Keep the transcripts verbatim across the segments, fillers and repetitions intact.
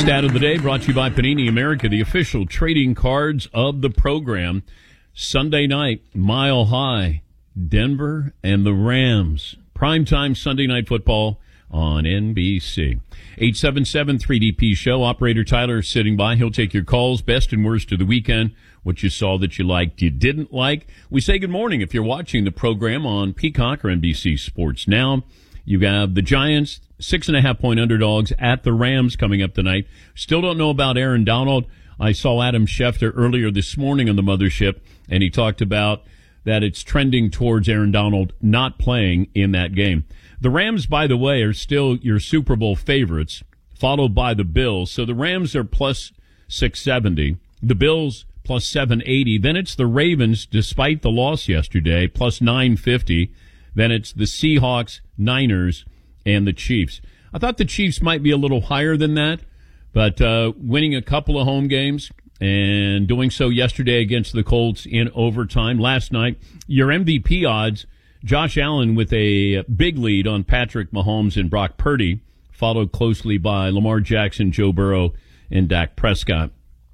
Stat of the day brought to you by Panini America, the official trading cards of the program. Sunday night, Mile High, Denver and the Rams. Primetime Sunday Night Football on N B C. eight seven seven three D P show. Operator Tyler is sitting by. He'll take your calls, best and worst of the weekend, what you saw that you liked, you didn't like. We say good morning if you're watching the program on Peacock or N B C Sports Now. You have the Giants, six and a half point underdogs at the Rams coming up tonight. Still don't know about Aaron Donald. I saw Adam Schefter earlier this morning on the mothership, and he talked about that it's trending towards Aaron Donald not playing in that game. The Rams, by the way, are still your Super Bowl favorites, followed by the Bills. So the Rams are plus six seventy. The Bills plus seven eighty. Then it's the Ravens, despite the loss yesterday, plus nine fifty. Then it's the Seahawks, Niners, and the Chiefs. I thought the Chiefs might be a little higher than that, but uh, winning a couple of home games and doing so yesterday against the Colts in overtime. Last night, your M V P odds, Josh Allen with a big lead on Patrick Mahomes and Brock Purdy, followed closely by Lamar Jackson, Joe Burrow, and Dak Prescott.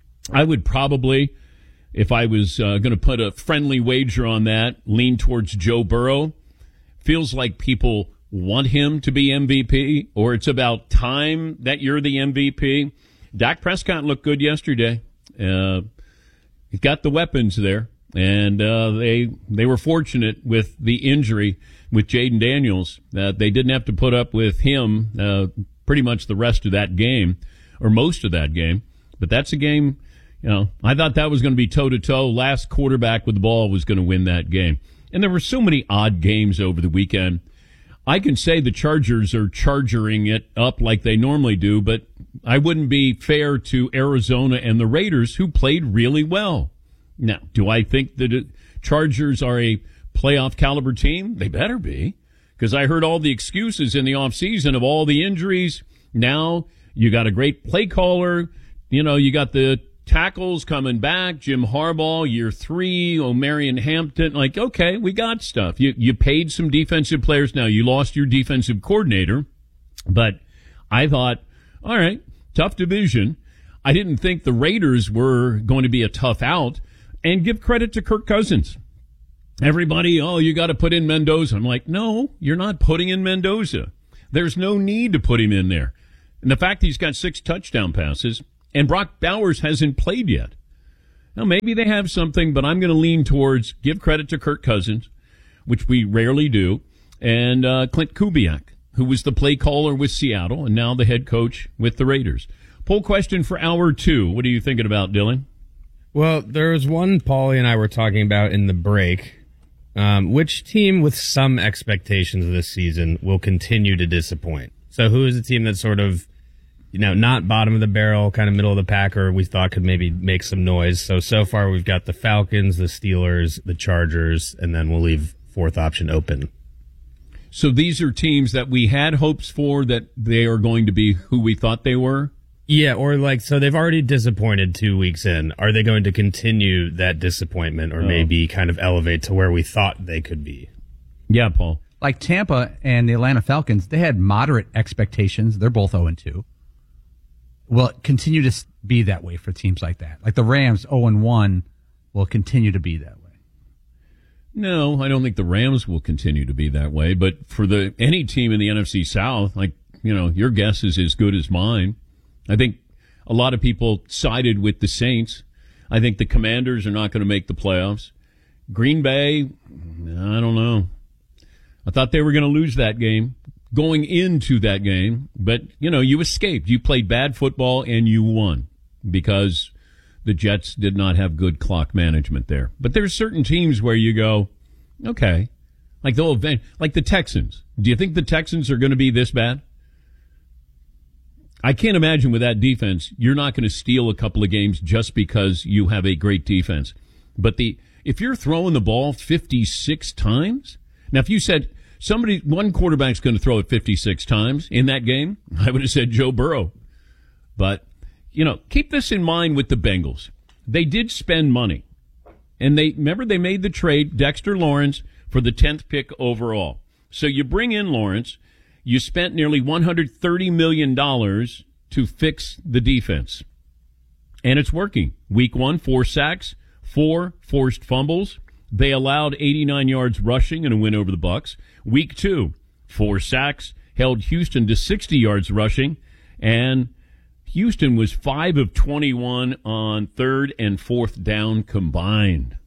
I would probably, if I was uh, going to put a friendly wager on that, lean towards Joe Burrow. Feels like people want him to be M V P, or it's about time that you're the M V P. Dak Prescott looked good yesterday. Uh, he's got the weapons there, and uh, they they were fortunate with the injury with Jaden Daniels that they didn't have to put up with him uh, pretty much the rest of that game, or most of that game. But that's a game, you know, I thought that was going to be toe-to-toe. Last quarterback with the ball was going to win that game. And there were so many odd games over the weekend. I can say the Chargers are chargering it up like they normally do, but I wouldn't be fair to Arizona and the Raiders, who played really well. Now, do I think the Chargers are a playoff caliber team? They better be, because I heard all the excuses in the offseason of all the injuries. Now you got a great play caller. You know, you got the tackles coming back, Jim Harbaugh, year three, O'Marion Hampton. Like, okay, we got stuff. You you paid some defensive players. Now, you lost your defensive coordinator, but I thought, all right, tough division. I didn't think the Raiders were going to be a tough out, and give credit to Kirk Cousins. Everybody, oh, you got to put in Mendoza. I'm like, no, you're not putting in Mendoza. There's no need to put him in there. And the fact that he's got six touchdown passes, and Brock Bowers hasn't played yet. Now, maybe they have something, but I'm going to lean towards give credit to Kirk Cousins, which we rarely do, and uh, Clint Kubiak, who was the play caller with Seattle and now the head coach with the Raiders. Poll question for hour two. What are you thinking about, Dylan? Well, there was one Paulie and I were talking about in the break. Um, which team with some expectations this season will continue to disappoint? So who is the team that's sort of, you know, not bottom of the barrel, kind of middle of the pack, or we thought could maybe make some noise? So, so far we've got the Falcons, the Steelers, the Chargers, and then we'll leave fourth option open. So these are teams that we had hopes for that they are going to be who we thought they were? Yeah, or like, so they've already disappointed two weeks in. Are they going to continue that disappointment, or oh. maybe kind of elevate to where we thought they could be? Yeah, Paul. Like Tampa and the Atlanta Falcons, they had moderate expectations. They're both oh and two. Will it continue to be that way for teams like that? Like the Rams, oh and one, will continue to be that way. No, I don't think the Rams will continue to be that way. But for the any team in the N F C South, like, you know, your guess is as good as mine. I think a lot of people sided with the Saints. I think the Commanders are not going to make the playoffs. Green Bay, I don't know. I thought they were going to lose that game going into that game, but, you know, you escaped. You played bad football and you won because the Jets did not have good clock management there. But there's certain teams where you go, okay, like they'll event, like the Texans. Do you think the Texans are going to be this bad? I can't imagine with that defense, you're not going to steal a couple of games just because you have a great defense. But the if you're throwing the ball fifty-six times, now if you said somebody, one quarterback's going to throw it fifty-six times in that game, I would have said Joe Burrow. But, you know, keep this in mind with the Bengals. They did spend money. And they, remember they made the trade, Dexter Lawrence, for the tenth pick overall. So you bring in Lawrence. You spent nearly one hundred thirty million dollars to fix the defense. And it's working. Week one, four sacks, four forced fumbles. They allowed eighty-nine yards rushing in a win over the Bucs. Week two, four sacks, held Houston to sixty yards rushing, and Houston was five of twenty-one on third and fourth down combined.